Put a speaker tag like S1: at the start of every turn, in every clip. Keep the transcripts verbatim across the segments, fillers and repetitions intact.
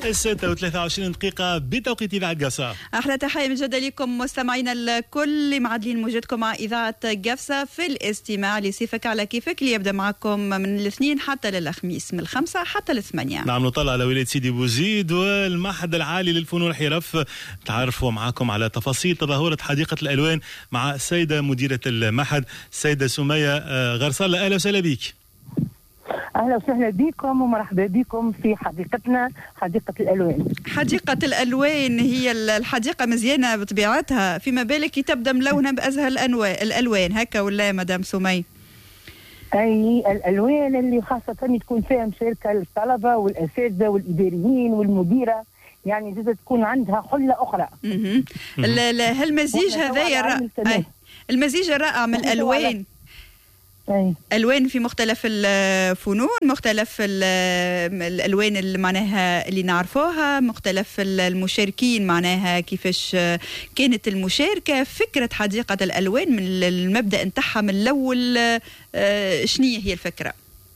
S1: الستة وثلاثة وعشرين دقيقة بتوقيت إذاعة قفصة.
S2: أحلى تحية من جديد لكم مستمعينا الكل، معدلين موجودكم مع إذاعة قفصة في الاستماع لسيفك على كيفك اللي يبدأ معكم من الاثنين حتى للخميس، من الخمسة حتى الثمانية.
S1: نعم، نطلع على ولاية سيدي بوزيد والمعهد العالي للفنون الحرف. تعرفوا معكم على تفاصيل تظاهرة حديقة الألوان مع السيدة مديرة المعهد السيدة سمية غرسالة. أهلا وسهلا بك.
S3: أهلا وسهلا بكم ومرحبا بكم في حديقتنا حديقة الألوان.
S2: حديقة الألوان هي الحديقة مزيانة بطبيعتها، فيما بالك تبدأ ملونة بأزهى الألوان هكا ولا مدام سمية؟
S3: أي الألوان اللي خاصة تكون فيها مشاركة الطلبة والأساتذة والإداريين والمديرة، يعني زادة تكون عندها حلة أخرى.
S2: هالمزيج هذايا المزيج الرائع من الألوان،
S3: أي.
S2: ألوان في مختلف الفنون، مختلف الألوان اللي معناها اللي نعرفوها، مختلف المشاركين معناها كيفاش كانت المشاركة. فكرة حديقة الألوان من المبدأ نتاعها من الأول شنية هي الفكرة؟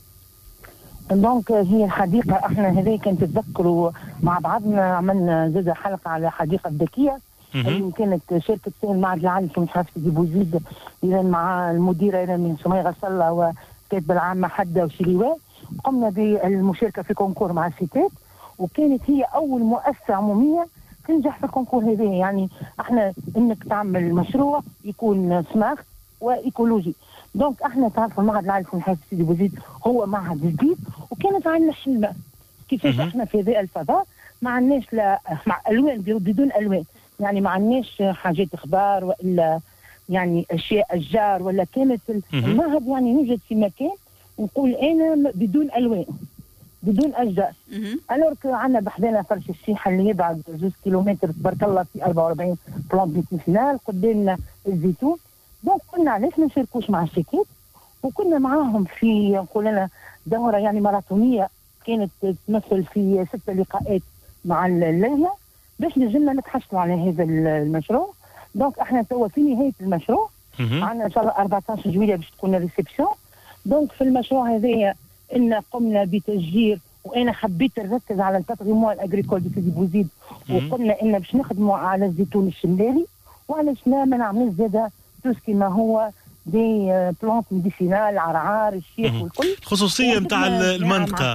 S3: دونك هي الحديقة احنا هذه كنت تتذكروا مع بعضنا عملنا زاد حلقة على حديقة ذكية اللي كانت شركة فيها المعهد العالي في محافظة سيدي بوزيد، إذا مع المديرة إذا من سمية غرسالة وكاتبة العامة حدة وشليوان. قمنا بالمشاركة في كونكور مع الستات، وكانت هي أول مؤسسة عمومية تنجح في الكونكور هذا. يعني احنا انك تعمل مشروع يكون سماخ وايكولوجي. دونك احنا تعرفوا المعهد العالي في محافظة سيدي بوزيد هو معهد جديد، وكانت عندنا حلمة كيفاش احنا في هذه الفضاء ما عندناش لا مع الوان بدون الوان، يعني ما عندناش حاجات اخبار والا يعني اشياء اشجار، ولا كانت المعهد يعني يوجد في مكان نقول انا بدون الوان بدون اشجار. الوغ عندنا بحذانا فرش الشيحه اللي يبعد جوج كيلومتر تبارك الله في أربعة وأربعين بلان ميديسينال، قدامنا الزيتون. دونك قلنا علاش ما نشاركوش مع الشركات، وكنا معاهم في نقول لنا دوره يعني ماراثونيه كانت تمثل في ست لقاءات مع اللجنه باش نجمنا نتحصلوا على هذا المشروع. دونك احنا توا في نهايه المشروع، عندنا ان شاء الله أربعة عشر جويلية باش تكون الريسبسيون. دونك في المشروع هذايا ان قمنا بتشجير، وانا حبيت نركز على الباتريمون الاغريكول دي سيدي بوزيد، وقلنا ان باش نخدموا على الزيتون الشمالي، وعلاش لا ما نعملوش زاده توسكي ما هو دي بلانت ميديسينال عرعار الشيخ والكل.
S1: الخصوصية نتاع المنطقة،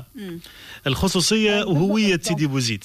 S1: الخصوصية وهوية سيدي بوزيد.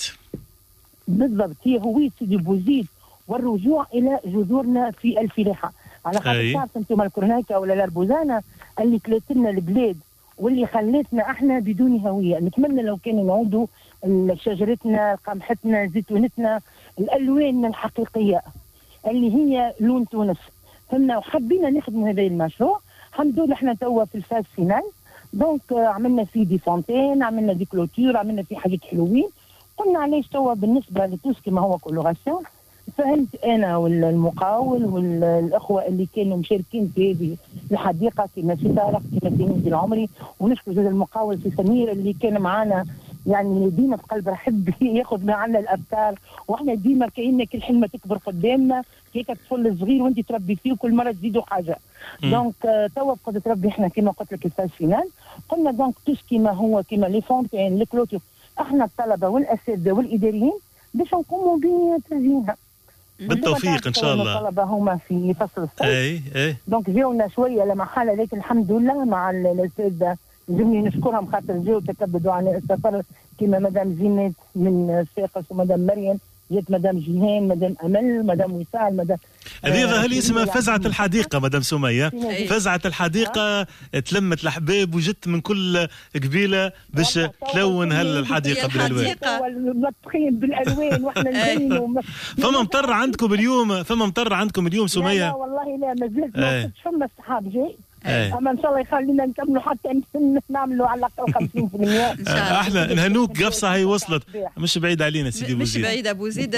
S3: بالضبط، هي هوية سيدي بوزيد والرجوع إلى جذورنا في الفلاحة. على خاطر تعرف انتم الكرناكة ولا الأربوزانة اللي كلتنا البلاد واللي خلتنا احنا بدون هوية. نتمنى لو كانوا نعودوا شجرتنا، قمحتنا، زيتونتنا، الألوان الحقيقية اللي هي لون تونس. فهمنا وحبينا نخدموا هذا المشروع. الحمد لله احنا توا في الفاز فينال. دونك عملنا فيه دي فونتين، عملنا دي كلوتور، عملنا فيه حاجات حلوين. قلنا علاش توا بالنسبه لتوسكي ما هو كولوراسيون، فهمت انا والمقاول والاخوه اللي كانوا مشاركين في هذه الحديقه كما سي طارق كما سي نزل العمري، ونشكر زاد المقاول سي سمير اللي كان معنا يعني ديما في قلب رحب ياخذ معنا الافكار، واحنا ديما كأن كل حلمه تكبر قدامنا هيك طفل صغير وانت تربي فيه وكل مره تزيدوا حاجه. دونك توا بقدره ربي احنا كما قلت لك الفاز فينال. قلنا دونك توسكي ما هو كما لي فونتين لي كلوتور احنا الطلبه والاساتذه والاداريين باش نقوموا بتزيينها
S1: بالتوفيق ان شاء الله.
S3: الطلبه هما في فصل الصيف،
S1: اي اي
S3: دونك جاونا شويه لما حاله، لكن الحمد لله مع الاساتذه لازمني نشكرهم خاطر جاوا تكبدوا على السفر كما مدام زينات من صفاقس ومدام مريم جات، مدام جيهان، مدام امل، مدام وصال، مدام
S1: هذه ظهر اسمها فزعة الحديقة مدام سمية. فزعة الحديقة تلمت الأحباب وجت من كل قبيلة باش تلون هالحديقة بالألوان.
S3: ملطخين بالألوان واحنا نزينوا.
S1: فما مطر عندكم اليوم؟ فما مطر عندكم اليوم سمية؟
S3: لا والله لا، مازلت ما كنتش فما الصحاب جاي. اما ان شاء الله يخلينا نكملوا حتى نعملوا على الاقل خمسين بالمئة.
S1: احنا نهنوك قفصة هي وصلت مش بعيد علينا سيدي بوزيد.
S2: مش بعيد ابو زيد.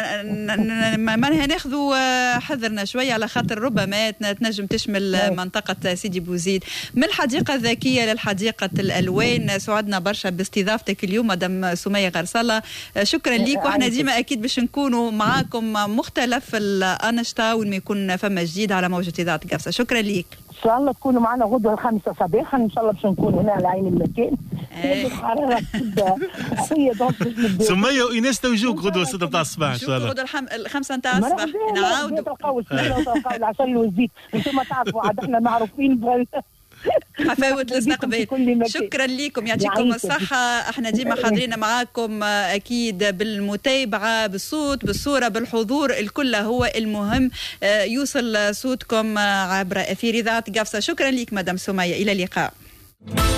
S2: معناها ناخذوا حذرنا شويه على خاطر ربما تنجم تشمل منطقه سيدي بوزيد. من الحديقه الذكيه للحديقه الالوان. سعدنا برشا باستضافتك اليوم مدام سمية غرسالة، شكرا ليك. واحنا ديما اكيد باش نكونوا معاكم مختلف الانشطه وين ما يكون فما جديد على موجه اذاعه قفصة. شكرا ليك.
S3: شاء الله تكونوا معنا غدوه الخامسه صباحا ان شاء الله باش نكون هنا على عين المكان. الحراره تبدا قويه دونك.
S1: سميه وايناس توجوك غدوه ستة نتاع الصباح ان شاء الله.
S2: غدوه الخمسه نتاع الصباح نعاودوا
S3: تلقاو السمنه وتلقاو العسل والزيت. انتم تعرفوا عاد احنا معروفين
S2: حفاوة الاستقبال. شكرا لكم يعطيكم الصحة. احنا ديما حاضرين معاكم اكيد بالمتابعة بالصوت بالصورة بالحضور الكل هو المهم يوصل صوتكم عبر اثير اذاعة قفصة. شكرا لك مدام سمية، الى اللقاء.